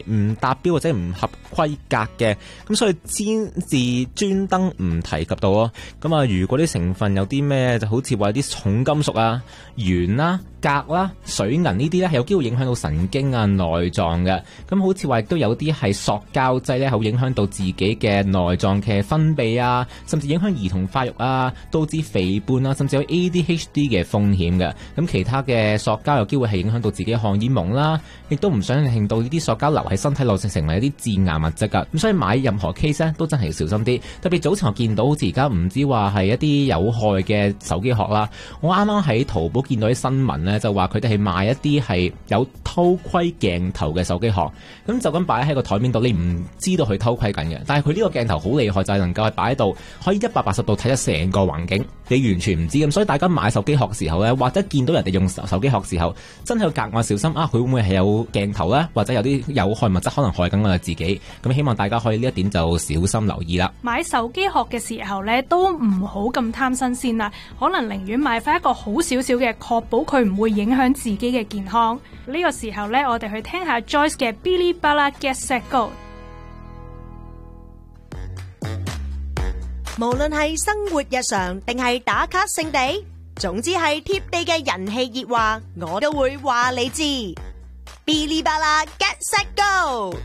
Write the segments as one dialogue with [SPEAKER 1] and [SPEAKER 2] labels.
[SPEAKER 1] 唔達標或者唔合規格嘅，咁所以先至專登唔提及到咯。咁啊，如果啲成分有啲咩，就好似話啲重金屬啊、鉛啦、鎘啦、水銀呢啲咧，係有機會影響到神經啊、內臟嘅。咁好似話亦都有啲係塑膠劑咧，係會影響到自己嘅內臟嘅分泌啊，甚至影響兒童發育啊，導致肥胖啊，甚至有 ADHD 嘅風險嘅。咁其他嘅塑膠有機會係影響到自己嘅荷爾蒙啦，亦都唔想令到呢啲塑膠留喺身體內成為一啲致癌物質噶。咁所以買任何 case 咧都真係要小心啲。特別早前我見到好似而家唔知話係一啲有害嘅手機殼啦，我啱啱喺淘寶見到啲新聞咧，就話佢哋係賣一啲係有偷窺鏡頭嘅手機殼，咁就咁擺喺個台面度，你唔知道佢偷窺緊嘅。但係佢呢個鏡頭好厲害，就係能夠係擺喺度，可以180度睇咗成個環境，你完全唔知咁。所以大家買手機殼時候咧，或者見到人哋用手機殼時候，真係要格外小心啊！佢會唔會係有鏡頭咧，或者有啲有害物質可能害緊我哋自己？咁希望大家可以呢一點就小心留意啦。
[SPEAKER 2] 買手機殼嘅時候咧，都唔好咁貪新鮮啦，可能寧願買翻一個好少少嘅，確保佢唔會影響自己嘅健康。呢個時候咧，我哋去聽下 Joyce 嘅 Bilibala Get Set Go。
[SPEAKER 3] 無論係生活日常定係打卡聖地，總之係貼地嘅人氣熱話，我都會話你知。Bilibala Get Set Go。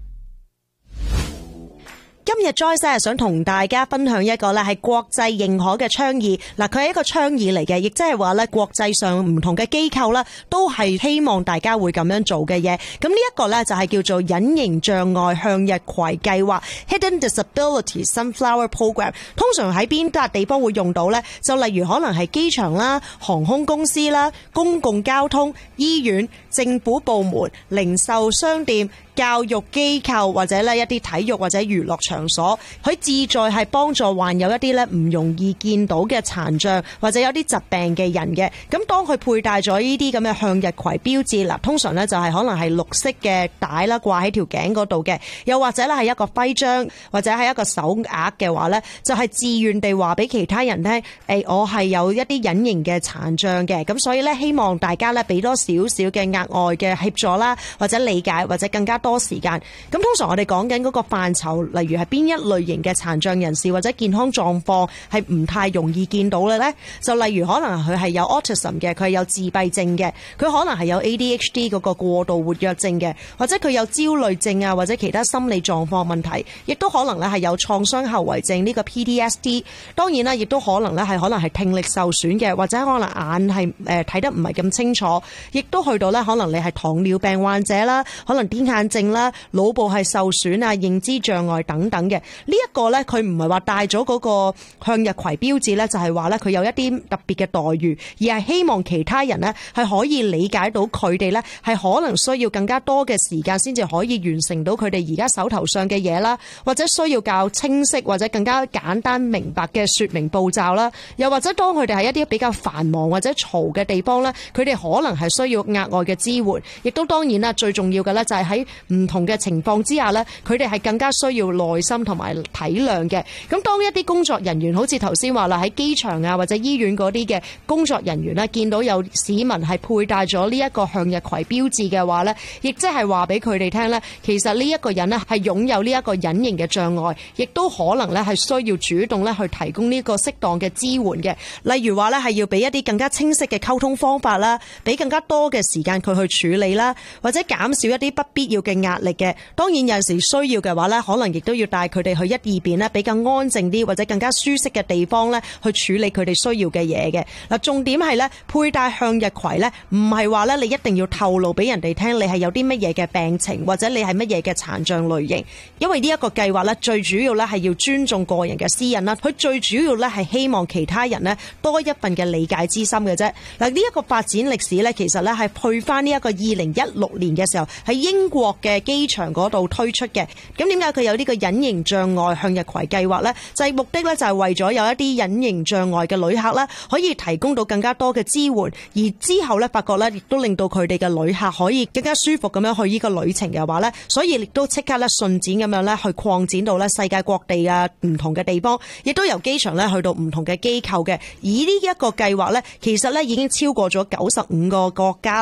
[SPEAKER 3] 今日 Joyce 想同大家分享一個咧係國際認可嘅倡議，嗱，佢係一個倡議嚟嘅，亦即係話咧國際上唔同嘅機構咧都係希望大家會咁樣做嘅嘢。咁呢一個咧就係叫做隱形障礙向日葵計劃 （Hidden Disability Sunflower Program）。通常喺邊笪地方會用到咧？就例如可能係機場啦、航空公司啦、公共交通、醫院、政府部門、零售商店、教育機構或者咧一啲體育或者娛樂場所，佢志在係幫助患有一啲咧唔容易見到嘅殘障或者有啲疾病嘅人嘅。咁當佢佩戴咗呢啲咁嘅向日葵標誌，嗱，通常咧就係可能係綠色嘅帶啦，掛喺條頸嗰度嘅，又或者咧係一個徽章或者係一個手鐲嘅話咧，就係自願地話俾其他人聽，我係有一啲隱形嘅殘障嘅。咁所以咧希望大家咧俾多少少嘅額外嘅協助啦，或者理解或者更加多時間。咁通常我哋講緊嗰個範疇，例如係邊一類型嘅殘障人士或者健康狀況係唔太容易見到嘅呢？就例如可能佢係有 autism 嘅，佢係有自閉症嘅，佢可能係有 ADHD 嗰個過度活躍症嘅，或者佢有焦慮症啊，或者其他心理狀況問題，亦都可能咧係有創傷後遺症呢個 PTSD。當然啦，亦都可能咧係可能係聽力受損嘅，或者可能眼係睇得唔係咁清楚，亦都去到咧可能你係糖尿病患者啦，可能癲癇症啦。腦部係受損啊、認知障礙等等嘅，呢一個咧，佢唔係話戴咗嗰個向日葵標誌咧，就係話咧佢有一啲特別嘅待遇，而係希望其他人咧係可以理解到佢哋咧係可能需要更加多嘅時間先至可以完成到佢哋而家手頭上嘅嘢啦，或者需要較清晰或者更加簡單明白嘅說明步驟啦，又或者當佢哋喺一啲比較繁忙或者嘈嘅地方咧，佢哋可能係需要額外嘅支援，亦都當然啦，最重要嘅咧就係喺唔同嘅情況之下呢，佢哋係更加需要耐心同埋體諒嘅。咁當一啲工作人員好似頭先話啦，喺機場啊或者醫院嗰啲嘅工作人員呢，見到有市民係佩戴咗呢一個向日葵標誌嘅話呢，亦即係話俾佢哋聽呢，其實呢一個人呢係擁有呢一個隱形嘅障礙，亦都可能呢係需要主動呢去提供呢個適當嘅支援嘅。例如話呢係要俾一啲更加清晰嘅溝通方法啦，俾更加多嘅時間佢去處理啦，或者減少一啲不必要嘅壓力嘅。當然有陣時需要嘅話咧，可能亦都要帶佢哋去一二邊咧，比較安靜啲或者更加舒適嘅地方咧，去處理佢哋需要嘅嘢嘅。嗱，重點係咧，佩戴向日葵咧，唔係話咧你一定要透露俾人哋聽你係有啲乜嘢嘅病情或者你係乜嘢嘅殘障類型，因為呢一個計劃咧，最主要咧係要尊重個人嘅私隱啦。佢最主要咧係希望其他人咧多一份嘅理解之心嘅啫。嗱，呢一個發展歷史咧，其實咧係去翻呢一個2016年嘅時候喺英國嘅機場嗰度推出嘅。咁點解佢有呢個隱形障礙向日葵計劃呢？就係目的咧就係為咗有一啲隱形障礙嘅旅客啦，可以提供到更加多嘅支援，而之後咧發覺咧亦都令到佢哋嘅旅客可以更加舒服咁樣去呢個旅程嘅話咧，所以亦都即刻咧順展咁樣咧去擴展到咧世界各地啊唔同嘅地方，亦都由機場咧去到唔同嘅機構嘅。而呢一個計劃咧，其實咧已經超過咗95個國家同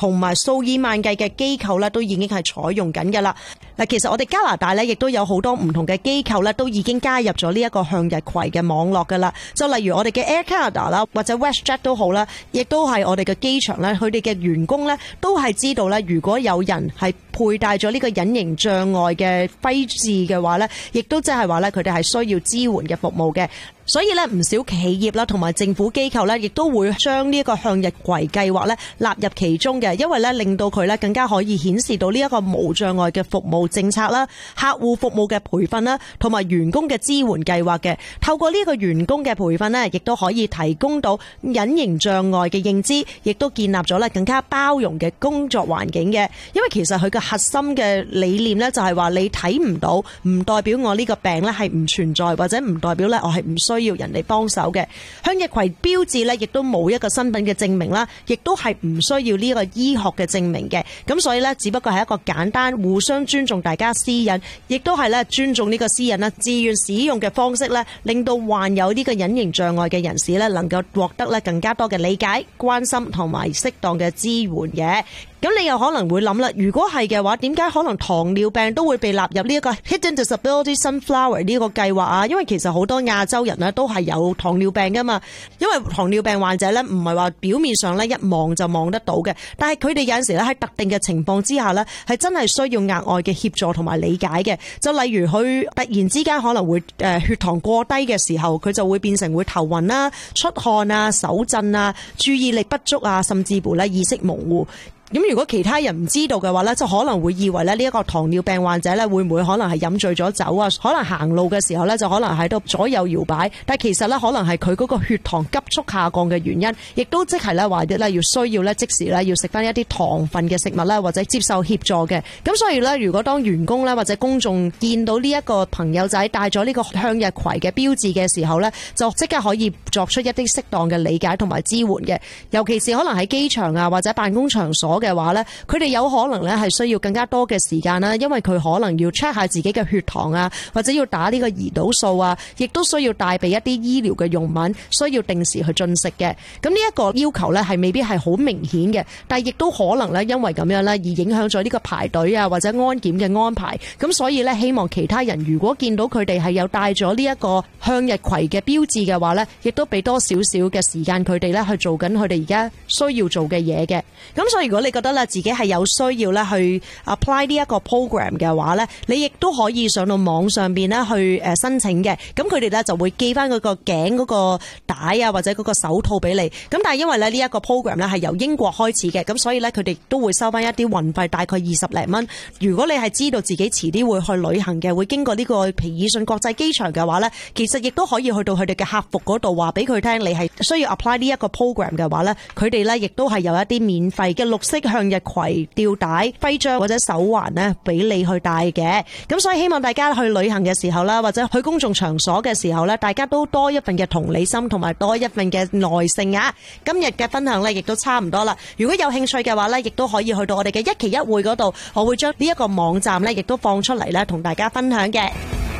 [SPEAKER 3] 同埋數以萬計嘅機構咧都已經係採用緊㗎啦。嗱，其實我哋加拿大咧亦都有好多唔同嘅機構咧都已經加入咗呢一個向日葵嘅網絡㗎啦。就例如我哋嘅 Air Canada 啦，或者 WestJet 都好啦，亦都係我哋嘅機場咧，佢哋嘅員工咧都係知道咧，如果有人係佩戴咗呢個隱形障礙嘅徽誌嘅話咧，亦都即係話咧佢哋係需要支援嘅服務嘅。所以咧，唔少企業啦，同埋政府機構咧，亦都會將呢一個向日葵計劃咧納入其中嘅，因為咧令到佢咧更加可以顯示到呢一個無障礙嘅服務政策啦、客戶服務嘅培訓啦，同埋員工嘅支援計劃嘅。透過呢個員工嘅培訓咧，亦都可以提供到隱形障礙嘅認知，亦都建立咗咧更加包容嘅工作環境嘅。因為其實佢嘅核心嘅理念咧就係話你睇唔到，唔代表我呢個病咧係唔存在，或者唔代表咧我係唔需要人哋幫手嘅。向日葵標誌咧，亦都冇一個身份嘅證明啦，亦都係唔需要呢一個醫學嘅證明嘅。咁所以咧，只不過係一個簡單互相尊重大家私隱，亦都係咧尊重呢個私隱啦，自願使用嘅方式咧，令到患有呢個隱形障礙嘅人士咧，能夠獲得咧更加多嘅理解、關心同埋適當嘅支援嘅。咁你又可能會諗啦，如果係嘅話，點解可能糖尿病都會被納入呢一個 Hidden Disability Sunflower 呢個計劃啊？因為其實好多亞洲人咧都係有糖尿病噶嘛。因為糖尿病患者咧唔係話表面上咧一望就望得到嘅，但係佢哋有陣時咧喺特定嘅情況之下咧，係真係需要額外嘅協助同埋理解嘅。就例如佢突然之間可能會血糖過低嘅時候，佢就會變成會頭暈啦、出汗啊、手震啊、注意力不足啊，甚至乎咧意識模糊。咁如果其他人唔知道嘅話咧，就可能會以為咧呢一個糖尿病患者咧會唔會可能係飲醉咗酒啊？可能行路嘅時候咧就可能喺度左右搖擺，但係其實咧可能係佢嗰個血糖急速下降嘅原因，亦都即係咧話咧要需要咧即時咧要食翻一啲糖分嘅食物啦，或者接受協助嘅。咁所以咧，如果當員工咧或者公眾見到呢一個朋友仔帶咗呢個向日葵嘅標誌嘅時候咧，就即刻可以作出一啲適當嘅理解同埋支援嘅。尤其是可能喺機場啊或者辦公場所嘅話咧，佢哋有可能咧係需要更加多嘅時間啦，因為佢可能要 check 下自己嘅血糖啊，或者要打呢個胰島素啊，亦都需要帶備一啲醫療嘅用品，需要定時去進食嘅。咁呢一個要求咧係未必係好明顯嘅，但係亦都可能咧因為咁樣咧而影響咗呢個排隊啊或者安檢嘅安排。咁所以咧希望其他人如果見到佢哋係有帶咗呢一個向日葵嘅標誌嘅話咧，亦都俾多少少嘅時間佢哋咧去做緊佢哋而家需要做嘅嘢嘅。咁所以如果你覺得咧自己係有需要咧去 apply 呢一個 program 嘅話咧，你亦都可以上到網上邊咧去申請嘅。咁佢哋咧就會寄翻嗰個頸嗰個帶啊或者嗰個手套俾你。咁但係因為咧呢一個 program 咧係由英國開始嘅，咁所以咧佢哋都會收翻一啲運費，大概20零蚊。如果你係知道自己遲啲會去旅行嘅，會經過呢個皮爾遜國際機場嘅話咧，其實亦都可以去到佢哋嘅客服嗰度話俾佢聽，你係需要 apply 呢一個 program 嘅話咧，佢哋咧亦都係有一啲免費嘅綠色向日葵吊帶、徽章或者手環咧，俾你去戴嘅。咁所以希望大家去旅行嘅時候啦，或者去公眾場所嘅時候咧，大家都多一份嘅同理心，同埋多一份嘅耐性啊！今日嘅分享咧，亦都差唔多啦。如果有興趣嘅話咧，亦都可以去到我哋嘅一期一會嗰度，我會將呢一個網站咧，亦都放出嚟咧，同大家分享嘅。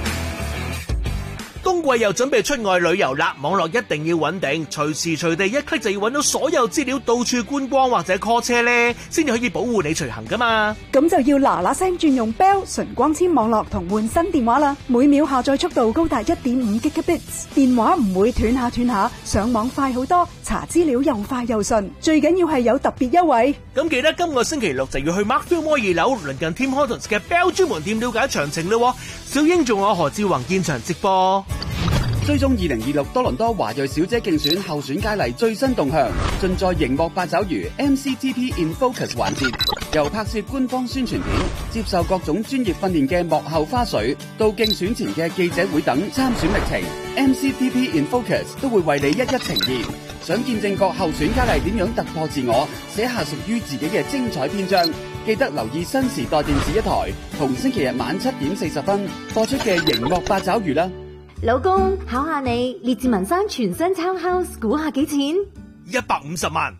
[SPEAKER 4] 冬季又準備出外旅遊啦，網絡一定要穩定，隨時隨地一 click 就要揾到所有資料，到處觀光或者 call 車呢，先至可以保護你隨行噶嘛。
[SPEAKER 5] 咁就要嗱嗱聲轉用 Bell 純光纖網絡同換新電話啦，每秒下載速度高達 1.5 Gigabits， 電話唔會斷下，上網快好多，查資料又快又順，最緊要係有特別優惠。
[SPEAKER 4] 咁記得今個星期六就要去 Markfield Mall 2樓鄰近 Tim Hortons 嘅 Bell 專門店了解詳情咯。小英仲有何志宏現場直播。
[SPEAKER 6] 追蹤2026多倫多華裔小姐競選候選佳麗最新動向，盡在熒幕八爪魚 MCTP in Focus 環節，由拍攝官方宣傳片、接受各種專業訓練嘅幕後花絮，到競選前嘅記者會等參選歷程 ，MCTP in Focus 都會為你一一呈現。想見證各候選佳麗點樣突破自我，寫下屬於自己嘅精彩篇章，記得留意新時代電視一台，同星期日晚7點40分播出嘅熒幕八爪魚啦。
[SPEAKER 7] 老公，考下你，列治文山全新 townhouse 估下幾錢
[SPEAKER 4] ？150萬。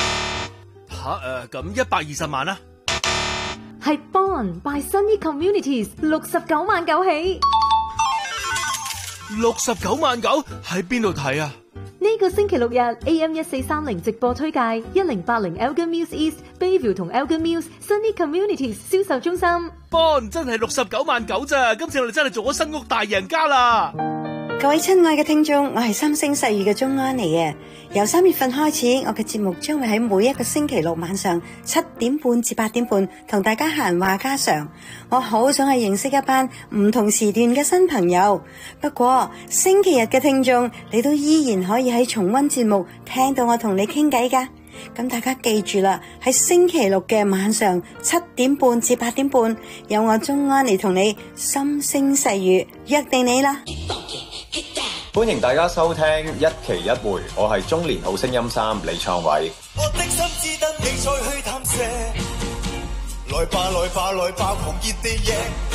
[SPEAKER 4] 咁120萬啦。
[SPEAKER 7] 係 Bond by Sunny Communities 69萬9起。
[SPEAKER 4] 69萬9喺邊度睇啊？
[SPEAKER 7] 呢個星期六日 AM1430 直播推介1080 Elgin Mills East Bayview 同 Elgin Mills Sunny Communities 銷售中心。
[SPEAKER 4] Bon 真係69.9萬咋，今次我哋真係做咗新屋大贏家啦！
[SPEAKER 8] 各位親愛嘅聽眾，我係三星細語嘅鍾安妮啊！由3月份開始，我嘅節目將會喺每一個星期六晚上7點半至8點半同大家閒話家常。我好想去認識一班唔同時段嘅新朋友。不過星期日嘅聽眾，你都依然可以喺重溫節目聽到我同你傾偈㗎。咁大家記住啦，喺星期六嘅晚上7點半至8點半，有我鍾安妮同你心聲細語，約定你啦！
[SPEAKER 9] 歡迎大家收聽一期一會，我係中年好聲音3李創偉。
[SPEAKER 10] 我的心只得你再去探射，來吧來吧來吧狂熱地贏。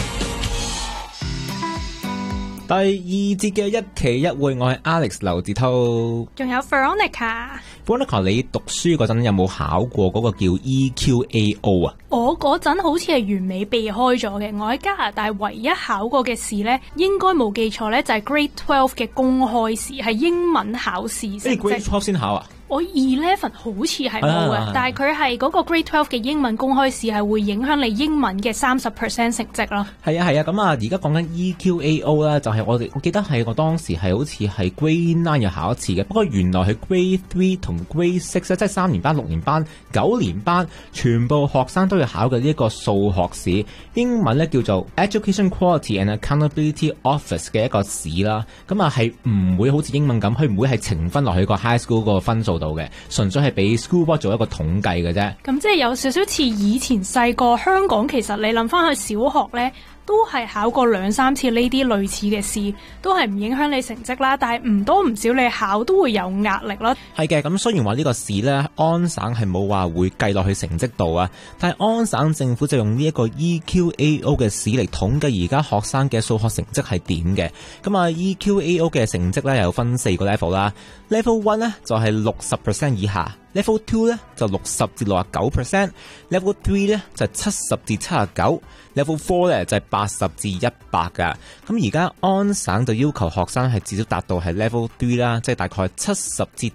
[SPEAKER 1] 第二節嘅一期一會，我係 Alex 劉志濤，
[SPEAKER 2] 仲有 Veronica。Veronica，
[SPEAKER 1] 你讀書嗰陣有冇考過嗰個叫 EQAO 啊？
[SPEAKER 2] 我嗰陣好似係完美避開咗嘅。我喺加拿大唯一考過嘅試呢，應該冇記錯呢，就係 Grade 12嘅公開試，係英文考試成績。
[SPEAKER 1] Grade 12先考啊？
[SPEAKER 2] 我11好似係冇嘅，但係佢係嗰個 Grade 12嘅英文公開試係會影響你英文嘅30% 成績咯。
[SPEAKER 1] 係啊，咁啊，而家講緊 EQAO 啦，就係我記得係我當時係好似係 Grade 9要考一次嘅，不過原來係 Grade 3同 Grade 6即係3年班、6年班、9年班全部學生都要考嘅呢一個數學試，英文咧叫做 Education Quality and Accountability Office 嘅一個試啦。咁啊係唔會好似英文咁，佢唔會係呈分落去個 high school 個分數度嘅，純粹係俾 school board 做一個統計嘅啫。
[SPEAKER 2] 咁即係有少少似以前細個香港，其實你諗翻去小學呢，都係考過2-3次呢啲類似嘅試，都係唔影響你成績啦。但係唔多唔少你考都會有壓力咯。係
[SPEAKER 1] 嘅，咁雖然話呢個試呢，安省係冇話會計落去成績度啊，但係安省政府就用呢一個 EQAO 嘅試嚟統計而家學生嘅數學成績係點嘅。咁啊 EQAO 嘅成績呢，有分4個 level 啦。Level 1呢，就係60% 以下。Level 2咧就60至69%， Level 3咧就70至79， Level 4咧就係80至100噶。咁而家安省就要求學生係至少達到係 Level 3啦，即係大概70至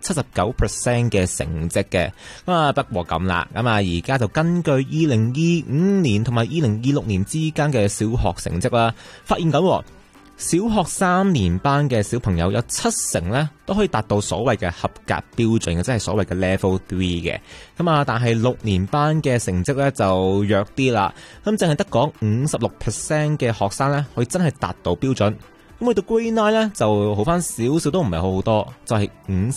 [SPEAKER 1] 79% 嘅成績嘅。咁啊不過咁啦，咁啊而家就根據2025年同埋2026年之間嘅小學成績啦，發現咁。小學3年班嘅小朋友有70%咧都可以達到所謂嘅合格標準嘅，即係所謂嘅 Level 3嘅。咁啊，但係6年班嘅成績咧就弱啲啦。咁淨係得講56% 嘅學生咧可以真係達到標準。咁去到 Grade 9咧就好翻少少，都唔係好多，就係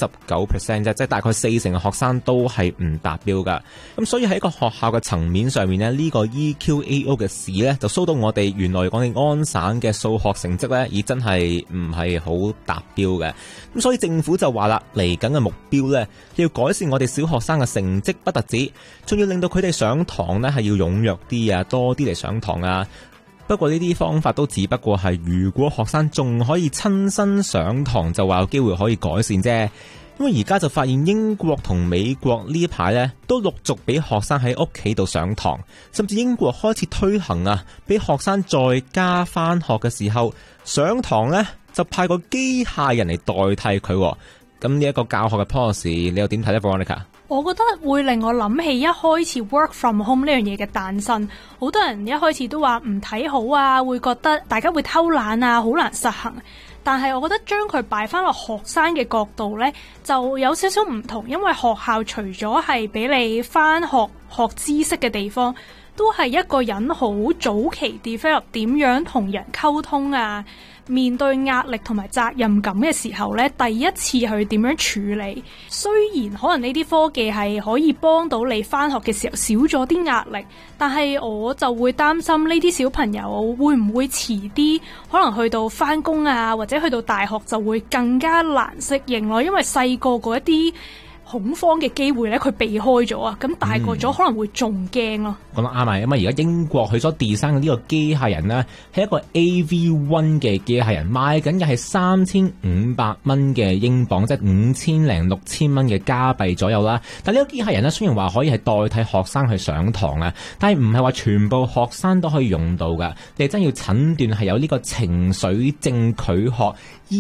[SPEAKER 1] 59% 啫，即係大概40%嘅學生都係唔達標噶。咁所以喺一個學校嘅層面上面咧，呢個 EQAO 嘅試咧就show到我哋原來講嘅安省嘅數學成績咧，已真係唔係好達標嘅。咁所以政府就話啦，嚟緊嘅目標咧要改善我哋小學生嘅成績，不特止，仲要令到佢哋上堂咧係要踴躍啲啊，多啲嚟上堂啊。不過呢啲方法都只不過係如果學生仲可以親身上堂，就話有機會可以改善啫。因為而家就發現英國同美國呢一排呢都陸續俾學生喺屋企度上堂，甚至英國開始推行啊，俾學生在家翻學嘅時候上堂呢就派個機械人嚟代替佢。咁呢一個教學嘅 policy，你又點睇呢 Veronica？
[SPEAKER 2] 我覺得會令我諗起一開始 work from home 呢樣嘢嘅誕生，好多人一開始都話唔睇好啊，會覺得大家會偷懶啊，好難實行。但係我覺得將佢擺翻落學生嘅角度呢，就有少少唔同，因為學校除咗係俾你翻學學知識嘅地方，都係一個人好早期 develop 點樣同人溝通啊，面對壓力同埋責任感嘅時候呢，第一次去點樣處理。雖然可能呢啲科技係可以幫到你翻學嘅時候少咗啲壓力，但係我就會擔心呢啲小朋友會唔會遲啲可能去到翻工啊，或者去到大學就會更加難適應咯。因為細個嗰一啲恐慌嘅機會咧，佢避開咗啊，咁大個咗可能會仲驚咯。
[SPEAKER 1] 講得啱啊！咁啊，而家英國佢所 design 嘅呢個機械人呢，係一個 AV1 嘅機械人，賣緊嘅係3500蚊嘅英鎊，即係5000零6000蚊嘅加幣左右啦。但係呢個機械人呢，雖然話可以係代替學生去上堂啊，但係唔係話全部學生都可以用到㗎。你真要診斷係有呢個情緒症拒學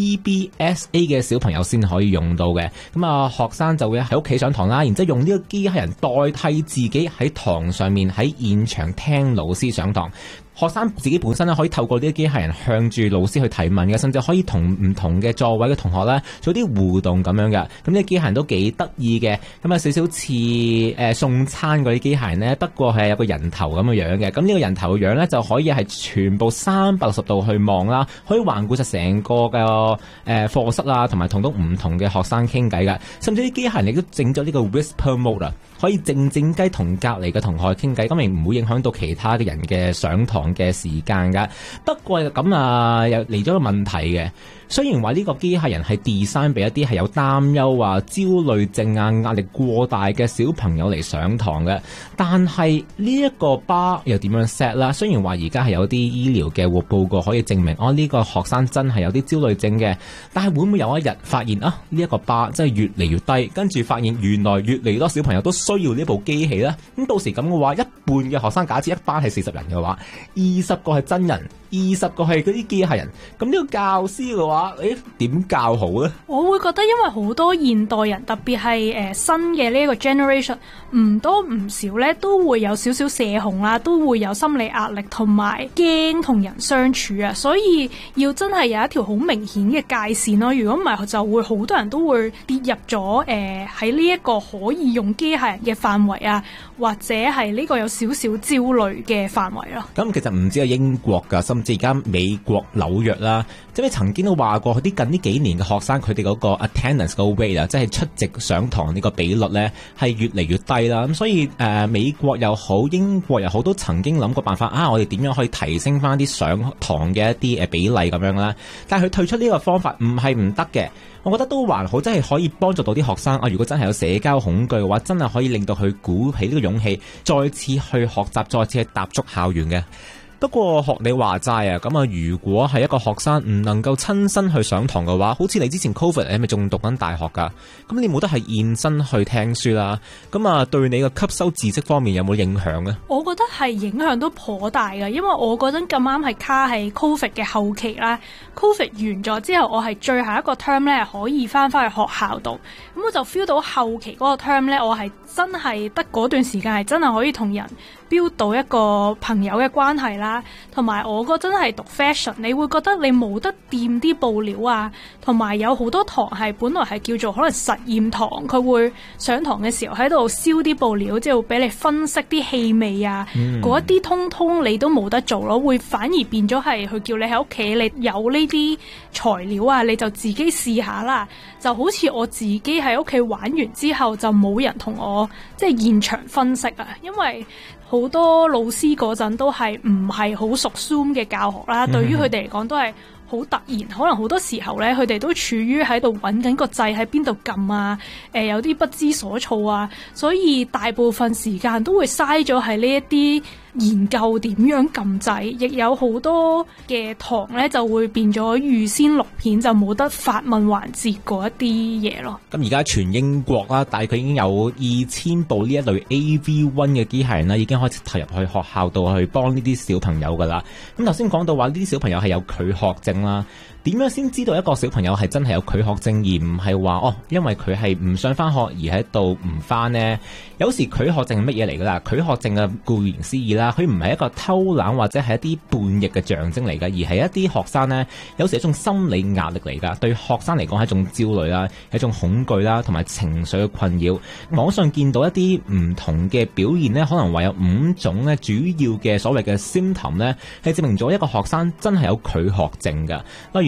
[SPEAKER 1] EBSA 嘅小朋友先可以用到嘅。咁啊，學生就會喺屋企上堂啦，然之後用呢個機械人代替自己喺堂上面喺現場聽老師上堂。學生自己本身咧可以透過呢啲機械人向住老師去提問嘅，甚至可以同唔同嘅座位嘅同學咧做啲互動咁樣嘅。咁呢啲機械人都幾得意嘅，咁啊少少似送餐嗰啲機械人咧，不過係有個人頭咁嘅樣嘅。咁呢個人頭嘅樣咧就可以係全部360度去望啦，可以環顧實成個嘅課室啊，同埋同到唔同嘅學生傾偈嘅。甚至啲機械人亦都整咗呢個 whisper mode 啊，可以靜靜雞同隔離嘅同學傾偈，咁亦唔會影響到其他嘅人嘅上堂嘅時間噶。不過咁啊，又嚟咗個問題嘅。雖然話呢個機械人係 design 俾一啲係有擔憂啊、焦慮症啊、壓力過大嘅小朋友嚟上堂嘅，但係呢一個 bar 又點樣 set 啦？雖然話而家係有啲醫療嘅報告可以證明呢個學生真係有啲焦慮症嘅，但係會唔會有一日發現呢一個 bar 真係越嚟越低，跟住發現原來越嚟越多小朋友都需要呢部機器呢？咁到時咁嘅話，一半嘅學生假設一班係40人嘅話，20個係真人，20個係嗰啲機械人，咁呢個教師嘅話，點教好呢？
[SPEAKER 2] 我會覺得因為好多現代人，特別係新嘅呢一個 generation， 唔多唔少咧都會有少少社恐啦，都會有心理壓力同埋驚同人相處啊，所以要真係有一條好明顯嘅界線咯。如果唔係，就會好多人都會跌入咗喺呢一個可以用機械人嘅範圍啊，或者係呢個有少少焦慮嘅範圍咯。
[SPEAKER 1] 咁其實唔止係英國㗎，甚至而家美國紐約啦，即係曾經都話過，啲近呢幾年嘅學生佢哋嗰個 attendance 個 rate 啊，即係出席上堂呢個比率咧，係越嚟越低啦。咁所以美國又好，英國又好，都曾經諗過辦法啊，我哋點樣可以提升翻啲上堂嘅一啲比例咁樣啦。但係佢退出呢個方法唔係唔得嘅，我覺得都還好，真係可以幫助到啲學生啊。如果真係有社交恐懼嘅話，真係可以令到佢鼓起呢個勇氣，再次去學習，再次去踏足校園嘅。不過學你話齋啊，咁啊，如果係一個學生唔能夠親身去上堂嘅話，好似你之前 Covid 你係咪仲讀緊大學㗎？咁你冇得係現身去聽書啦。咁啊，對你嘅吸收知識方面有冇影響呢？
[SPEAKER 2] 我覺得係影響都頗大嘅，因為我嗰陣咁啱係卡喺 Covid 嘅後期啦。Covid 完咗之後，我係最後一個 term 咧可以翻去學校度，咁我就 feel 到後期嗰個 term 咧，我係真係得嗰段時間係真係可以同人build到一個朋友嘅關係啦。同埋我嗰陣係讀 fashion， 你會覺得你冇得掂啲布料啊，同埋有好多堂係本來係叫做可能實驗堂，佢會上堂嘅時候喺度燒啲布料，之後俾你分析啲氣味啊，嗰一啲通通你都冇得做咯，會反而變咗係佢叫你喺屋企，你有呢啲材料啊，你就自己試下啦。就好似我自己喺屋企玩完之後，就冇人同我即係現場分析啊，因為好多老師嗰陣都係唔係好熟 Zoom 嘅教學啦，對於佢哋嚟講都係好突然，可能好多時候咧，佢哋都處於喺度揾緊個掣喺邊度撳啊，有啲不知所措啊，所以大部分時間都會嘥咗喺呢一啲研究點樣撳掣，亦有好多嘅堂咧就會變咗預先錄片，就冇得發問環節嗰一啲嘢咯。
[SPEAKER 1] 咁而家全英國啦，大概已經有2000部呢一類 AV1 嘅機械人啦，已經開始投入去學校度去幫呢啲小朋友噶啦。咁頭先講到話呢啲小朋友係有拒學症啦，點樣先知道一個小朋友係真係有拒學症，而唔係話因為佢係唔想翻學而喺度唔翻呢？有時拒學症係乜嘢嚟噶啦？拒學症嘅顧名思義啦，佢唔係一個偷懶或者係一啲叛逆嘅象徵嚟噶，而係一啲學生呢，有時係一種心理壓力嚟噶。對學生嚟講係一種焦慮啦，係一種恐懼啦，同埋情緒嘅困擾。網上見到一啲唔同嘅表現呢，可能話有5種咧主要嘅所謂嘅 symptom 呢，係證明咗一個學生真係有拒學症噶。例如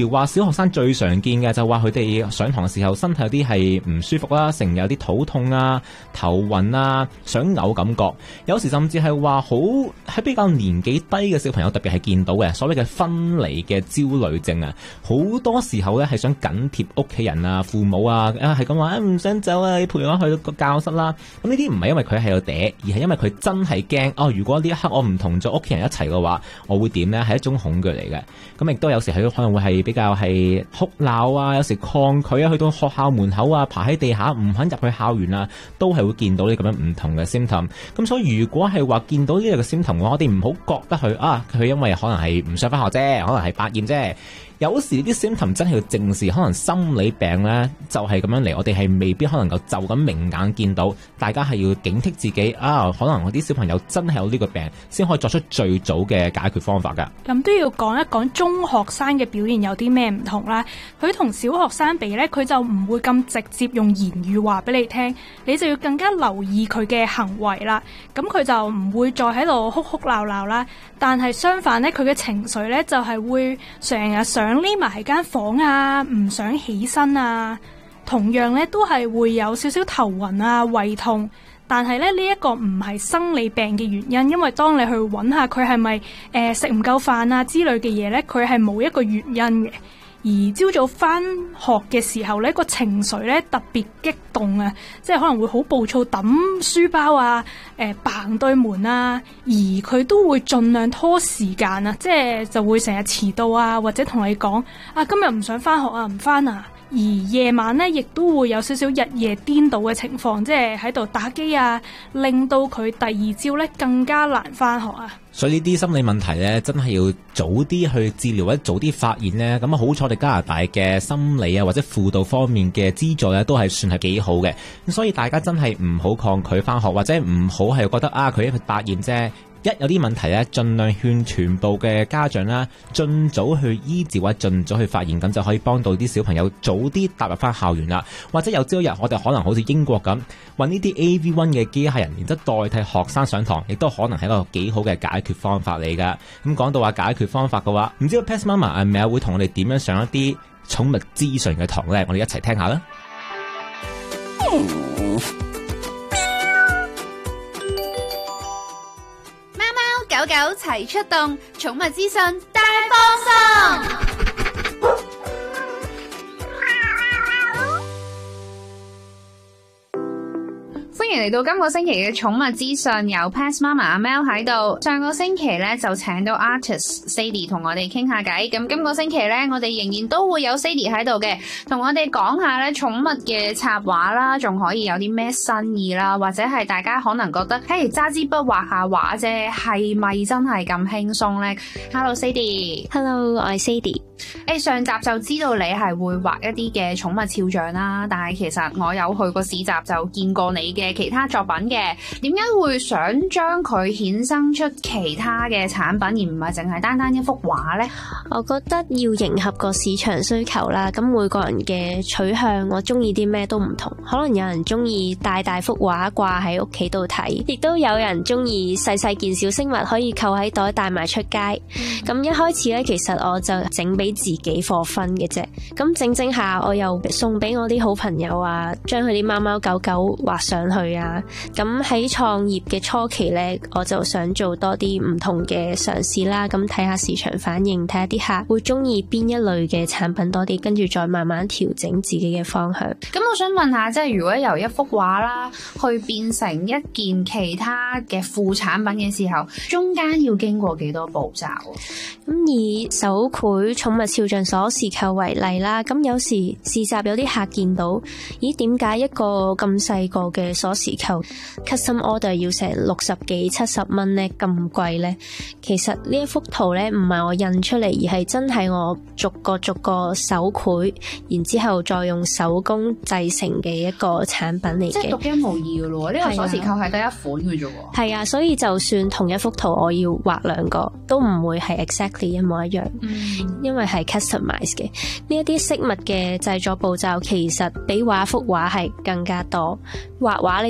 [SPEAKER 1] 如話小學生最常見嘅就話佢哋上堂嘅時候身體有啲係唔舒服啦，成日有啲肚痛啊、頭暈啊、想嘔感覺，有時甚至係話好喺比較年紀低嘅小朋友特別係見到嘅所謂嘅分離嘅焦慮症啊，好多時候咧係想緊貼屋企人啊、父母啊，係咁話唔想走啊，你陪我去個教室啦。咁呢啲唔係因為佢係有嗲，而係因為佢真係驚如果呢一刻我唔同咗屋企人一齊嘅話，我會點呢？係一種恐懼嚟嘅。咁亦都有時係可能會係比較係哭鬧啊，有時抗拒啊，去到學校門口啊，爬喺地下唔肯入去校園啊，都係會見到呢咁樣唔同嘅 symptom。咁所以如果係話見到呢個 symptom 嘅話，我哋唔好覺得佢因為可能係唔想返學啫，可能係百厭啫。有時啲 symptom 真係要正視，可能心理病咧就係咁樣嚟，我哋係未必可能夠就咁明眼見到，大家係要警惕自己可能我啲小朋友真係有呢個病，先可以作出最早嘅解決方法㗎。
[SPEAKER 2] 咁都要講一講中學生嘅表現有啲咩唔同啦。佢同小學生比咧，佢就唔會咁直接用言語話俾你聽，你就要更加留意佢嘅行為啦。咁佢就唔會再喺度哭哭鬧鬧啦，但係相反咧，佢嘅情緒咧就係會成日想匿埋喺間房啊，唔想起身啊。同樣咧都係會有少少頭暈啊、胃痛，但係咧呢一個唔係生理病嘅原因，因為當你去揾下佢係咪食唔夠飯啊之類嘅嘢咧，佢係冇一個原因嘅。而朝早返學嘅時候咧，個情緒咧特別激動啊，即係可能會好暴躁抌書包啊、嘭對門啊，而佢都會盡量拖時間啊，即係就會成日遲到啊，或者同你講今日唔想返學啊，唔返啊。而夜晚咧，亦都會有少少日夜顛倒嘅情況，即係喺度打機啊，令到佢第二朝咧更加難返學啊。
[SPEAKER 1] 所以呢啲心理問題咧，真係要早啲去治療或者早啲發現呢。咁好彩我哋加拿大嘅心理啊或者輔導方面嘅資助咧，都係算係幾好嘅。咁所以大家真係唔好抗拒返學，或者唔好係覺得佢一個百厭啫。一有啲問題咧，盡量勸全部嘅家長啦，盡早去醫治或者盡早去發現，咁就可以幫到啲小朋友早啲踏入翻校園啦。或者有朝一日，我哋可能好似英國咁，揾呢啲 AV1 嘅機械人，然之後代替學生上堂，亦都可能係一個幾好嘅解決方法嚟噶。咁講到話解決方法嘅話，唔知道 Pets Mama 阿 Mel 會同我哋點樣上一啲寵物資訊嘅堂呢？我哋一齊聽下啦。
[SPEAKER 11] 狗狗齊出動，寵物資訊大放送。歡迎嚟到今個星期嘅寵物資訊，有 Pets Mama 阿 Mel 喺度。上個星期咧就請到 artist Sadie 同我哋傾下偈，咁今個星期咧我哋仍然都會有 Sadie 喺度嘅，同我哋講下咧寵物嘅插畫啦，仲可以有啲咩新意啦，或者係大家可能覺得，嘿，揸支筆畫下畫啫，係咪真係咁輕鬆咧 ？Hello Sadie，Hello，
[SPEAKER 12] 我係 Sadie。
[SPEAKER 11] 上集就知道你係會畫一啲嘅寵物肖像啦，但係其實我有去過市集就見過你嘅其他作品嘅，點解會想將佢衍生出其他嘅產品，而唔係淨係單單一幅畫呢？
[SPEAKER 12] 我覺得要迎合個市場需求啦，咁每個人嘅取向，我中意啲咩都唔同，可能有人中意大幅畫掛喺屋企度睇，亦都有人中意細細件小飾物可以扣喺袋帶埋出街。咁一開始咧，其實我就整俾自己課分嘅啫，咁整下我又送俾我啲好朋友啊，將佢啲貓貓狗狗畫上去啊。咁喺創業嘅初期呢，我就想做多啲唔同嘅嘗試啦，咁睇下市場反應，睇下啲客會中意邊一類嘅產品多啲，跟住再慢慢調整自己嘅方向。
[SPEAKER 11] 咁我想問下，即係如果由一幅畫啦，去變成一件其他嘅副產品嘅時候，中間要經過幾多步驟？
[SPEAKER 12] 咁以手繪寵物肖像鎖匙扣為例啦，咁有時市集有啲客見到，咦，點解一個咁細個嘅鎖匙扣 custom order 要成60幾70蚊呢？咁貴呢？其實呢一幅圖呢，唔係我印出嚟，而係真係我逐個手繪，然之後再用手工製成嘅一個產品嚟嘅。
[SPEAKER 11] 即係獨一無二嘅咯，呢個鎖匙扣係得一款嘅啫喎。
[SPEAKER 12] 係啊，所以就算同一幅圖我要畫兩個，都唔會係 exactly 一模一樣，因為係 customize 嘅。呢一啲飾物嘅製作步驟其實比畫幅畫係更加多。畫畫你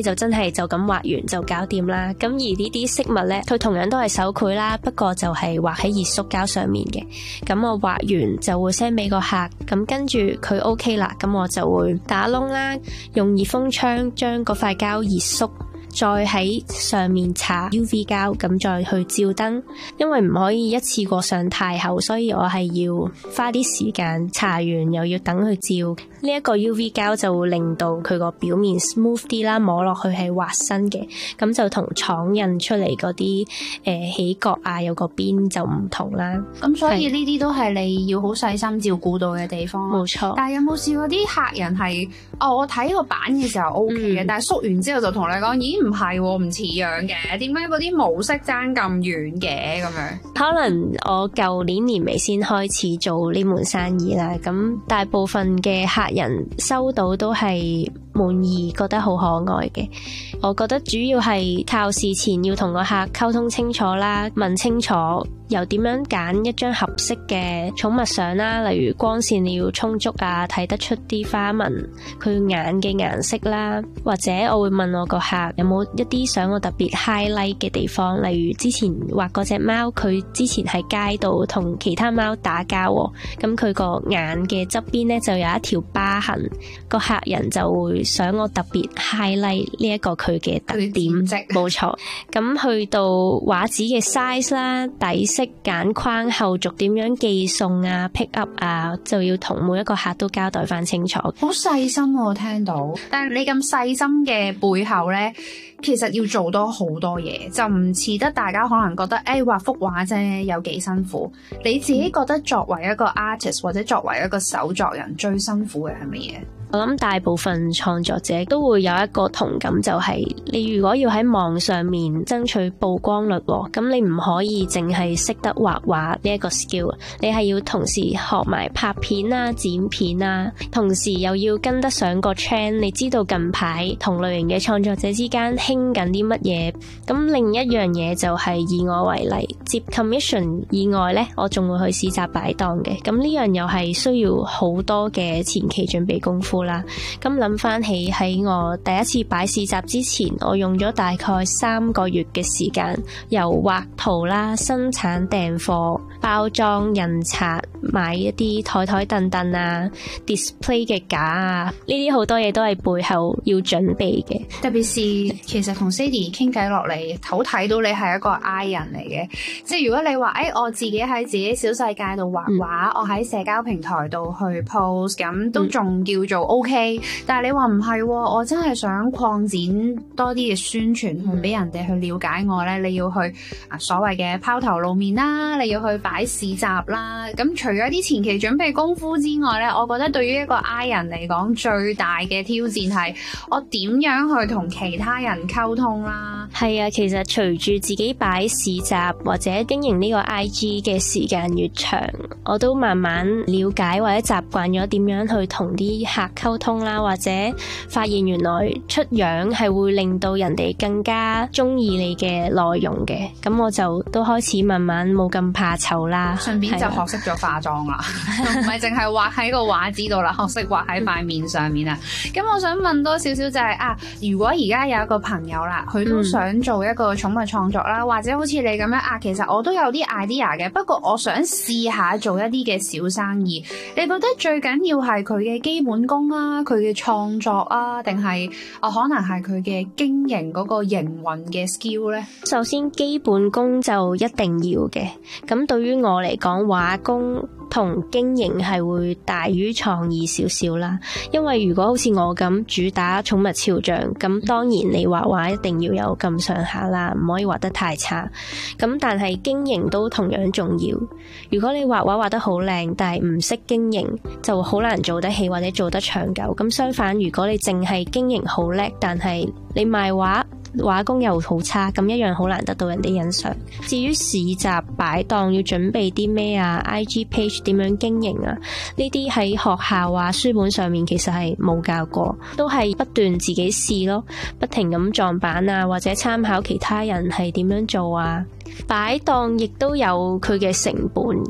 [SPEAKER 12] 就真係就咁畫完就搞掂啦。咁而呢啲飾物呢，佢同樣都係手繪啦，不過就係畫喺熱縮膠上面嘅。咁我畫完就會 send 俾個客，咁跟住佢 OK 啦，咁我就會打窿啦，用熱風槍將嗰塊膠熱縮，再喺上面搽 UV 膠，咁再去照燈。因為唔可以一次過上太厚，所以我係要花啲時間搽完又要等佢照。呢一個 UV 膠就會令到佢個表面 smooth 啲啦，摸落去係滑身嘅，咁就同廠印出嚟嗰啲起角啊有個邊就唔同啦。
[SPEAKER 11] 咁所以呢啲都係你要好細心照顧到嘅地方。
[SPEAKER 12] 冇錯。
[SPEAKER 11] 但係有冇試過啲客人係我睇個版嘅時候 OK 嘅，但係縮完之後就同你講，咦唔係喎，唔似樣嘅，點解嗰啲模式爭咁遠嘅咁樣？
[SPEAKER 12] 可能我舊年年尾先開始做呢門生意啦，咁大部分嘅客人收到都係滿意，覺得好可愛嘅。我覺得主要係靠事前要同個客溝通清楚啦，問清楚又點樣揀一張合適嘅寵物相啦，例如光線你要充足啊，睇得出啲花紋佢眼嘅顏色啦，或者我會問我個客有冇一啲想我特別 highlight 嘅地方，例如之前畫嗰隻貓，佢之前喺街度同其他貓打交，咁佢個眼嘅側邊呢就有一條疤痕，個客人就會想我特別 highlight 呢一個佢嘅特點，冇錯。咁去到畫紙嘅 size 啦、底色、揀框、後續點樣寄送啊、pick up 啊，就要同每一個客都交代翻清楚。
[SPEAKER 11] 好細心我聽到，但係你咁細心嘅背後呢，其實要做多好多嘢，就唔似得大家可能覺得畫幅畫啫有幾辛苦。你自己覺得作為一個 artist 或者作為一個手作人最辛苦嘅係乜嘢？
[SPEAKER 12] 我諗大部分創作者都會有一個同感，就係你如果要喺網上面爭取曝光率，咁你唔可以淨係識得畫畫呢一個 skill， 你係要同時學埋拍片啊、剪片啊，同時又要跟得上個 trend， 你知道近排同類型嘅創作者之間興緊啲乜嘢。咁另一樣嘢就係以我為例，接 commission 以外呢，我仲會去市集擺檔嘅，咁呢樣又係需要好多嘅前期準備功夫啦。咁諗翻起喺我第一次擺市集之前，我用咗大概3個月嘅時間，由畫圖啦、生產訂貨、包裝、印刷、買一啲台凳凳啊、display 嘅架啊，呢啲好多嘢都係背後要準備嘅。
[SPEAKER 11] 特別是其實同 Sadie 傾偈落嚟，好睇到你係一個 I 人嚟嘅。即係如果你話我自己喺自己小世界度畫畫，我喺社交平台度去 post， 咁都仲叫做 OK。但係你話唔係，我真係想擴展多啲嘅宣傳，去俾人哋去了解我呢。你要去所謂嘅拋頭露面啦，你要去擺市集啦。咁除咗啲前期準備功夫之外呢，我覺得對於一個 I 人嚟講，最大嘅挑戰係我點樣去同其他人溝通啦。
[SPEAKER 12] 係啊，其實隨住自己擺市集或者經營呢個 IG 嘅時間越長，我都慢慢了解或者習慣咗點樣去同啲客溝通啦，或者發現原來出樣係會令到人哋更加中意你嘅內容嘅，咁我就都開始慢慢冇咁怕醜啦，
[SPEAKER 11] 順便就學識咗化妝啦，唔係淨係畫喺個畫紙度啦，學識畫喺塊面上面啦。咁我想問多少少就係如果而家有一個朋友啦，佢都想做一個寵物創作啦，或者好似你咁樣其實我都有啲 idea 嘅，不過我想試下做一啲嘅小生意。你覺得最緊要係佢嘅基本功啊，佢嘅創作啊，定係可能係佢嘅經營嗰個營運嘅 skill 呢？
[SPEAKER 12] 首先基本功就一定要嘅，咁對於我嚟講，畫工同經營係會大於創意少少啦。因為如果好似我咁主打寵物肖像，咁當然你畫畫一定要有咁上下啦，唔可以畫得太差。咁但係經營都同樣重要。如果你畫畫畫得好靚，但係唔識經營，就好難做得起或者做得長久。咁相反，如果你淨係經營好叻，但係你賣畫工又好差，咁一樣好難得到人哋欣賞。至於市集擺檔要準備啲咩IG page 點樣經營呢啲喺學校書本上面其實係冇教過，都係不斷自己試咯，不停咁撞板或者參考其他人係點樣做擺檔亦都有佢嘅成本。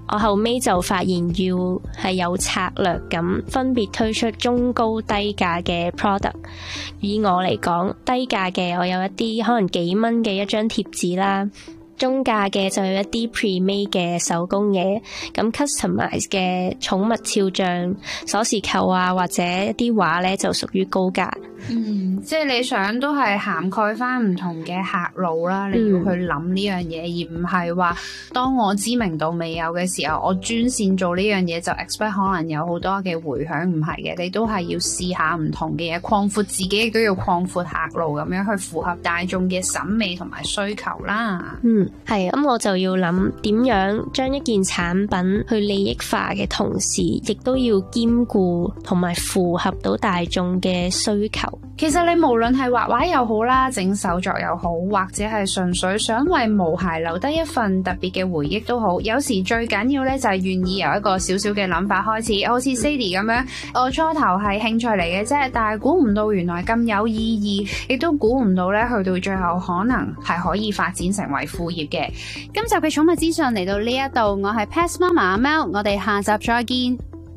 [SPEAKER 12] 我後尾就發現要係有策略咁分別推出中高低價嘅 product。以我嚟講，低價嘅我有一啲可能幾蚊嘅一張貼紙啦，中價嘅就有一啲 pre-made 嘅手工嘢，咁 customize 嘅寵物肖像、鎖匙扣啊，或者一啲畫咧就屬於高價。
[SPEAKER 11] 即係你想都係涵蓋翻唔同嘅客路啦，你要去諗呢樣嘢，而唔係話當我知名度未有嘅時候，我專線做呢樣嘢就 expect 可能有好多嘅迴響，唔係嘅，你都係要試下唔同嘅嘢，擴闊自己，亦都要擴闊客路，咁樣去符合大眾嘅審美同埋需求啦。
[SPEAKER 12] 係，咁我就要諗點樣將一件產品去利益化嘅同時，亦都要兼顧同埋符合到大眾嘅需求。
[SPEAKER 11] 其實你無論係畫畫又好啦，整手作又好，或者係純粹想為毛孩留低一份特別嘅回憶都好，有時最緊要咧就係願意由一個小小嘅諗法開始，好似 Sadie 咁樣，我初頭係興趣嚟嘅啫，但係估唔到原來咁有意義，亦都估唔到咧去到最後可能係可以發展成為副業嘅。今集嘅寵物資訊嚟到呢一度，我係 Pets 媽媽阿 Mel， 我哋下集再見。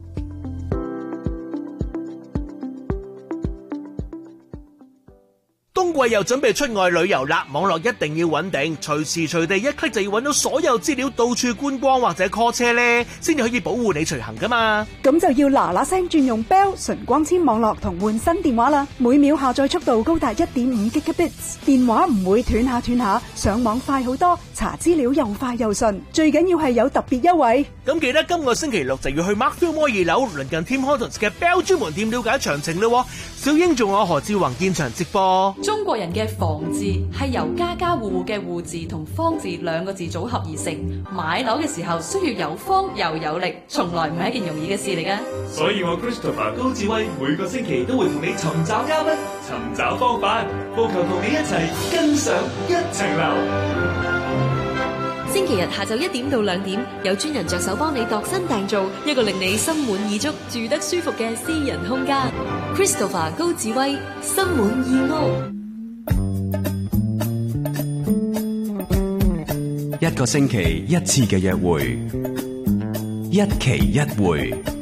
[SPEAKER 4] 冬季又準備出外旅遊啦，網絡一定要穩定，隨時隨地一 click 就要揾到所有資料，到處觀光或者 call 車呢，先至可以保護你隨行噶嘛。
[SPEAKER 5] 咁就要嗱嗱聲轉用 Bell 純光纖網絡同換新電話啦，每秒下載速度高達 1.5 Gbps， 電話唔會斷下，上網快好多，查資料又快又順，最緊要係有特別優惠。
[SPEAKER 4] 咁記得今個星期六就要去 Markfield Mall 2樓鄰近 Tim Hortons 嘅 Bell 專門店了解詳情咯。小英仲有何志宏現場直播。
[SPEAKER 13] 中國人嘅房字係由家家戶戶嘅戶字同方字兩個字組合而成，買樓嘅時候需要有方又有力，從來唔係一件容易嘅事嚟㗎。
[SPEAKER 14] 所以我 Christopher 高志威每個星期都會同你尋找嘉賓，尋找方法，務求同你一齊跟上一層樓。
[SPEAKER 13] 星期日下晝1點到2點，有專人着手幫你度身訂造一個令你心滿意足、住得舒服嘅私人空間。Christopher 高志威，心滿意屋。
[SPEAKER 15] 一個星期一次嘅約會，一期一會。